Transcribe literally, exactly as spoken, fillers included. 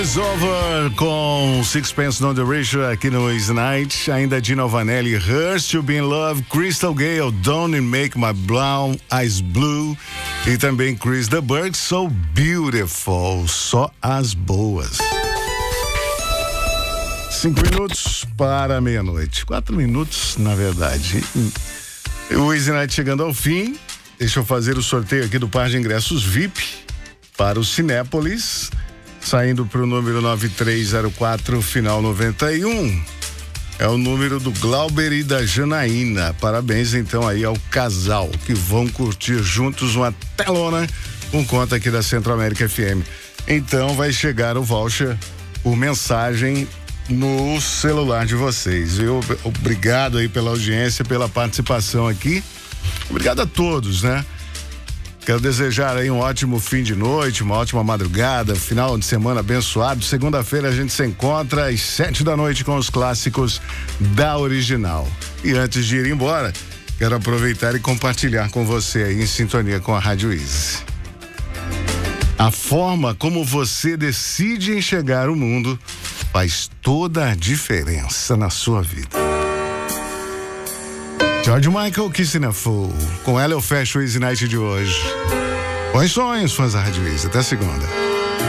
Over com Sixpence None the Richer aqui no Easy Night, ainda Dino Vanelli, Hurts to Be in Love, Crystal Gale, Don't Make My Brown Eyes Blue e também Chris de Burgh, So Beautiful, só as boas. Cinco minutos para meia-noite, quatro minutos na verdade. O Easy Night chegando ao fim, deixa eu fazer o sorteio aqui do par de ingressos V I P para o Cinépolis. Saindo para o número nove três zero quatro, final noventa e um. É o número do Glauber e da Janaína. Parabéns então aí ao casal que vão curtir juntos uma telona com conta aqui da Centro América F M. Então vai chegar o voucher por mensagem no celular de vocês. Eu, obrigado aí pela audiência, pela participação aqui. Obrigado a todos, né? Quero desejar aí um ótimo fim de noite, uma ótima madrugada, final de semana abençoado. Segunda-feira a gente se encontra às sete da noite com os clássicos da Original. E antes de ir embora, quero aproveitar e compartilhar com você aí em sintonia com a Rádio Easy. A forma como você decide enxergar o mundo faz toda a diferença na sua vida. George Michael, Kissing a Fool. Com ela eu fecho o Easy Night de hoje. Bons sonhos, fãs da Rádio Easy. Até segunda.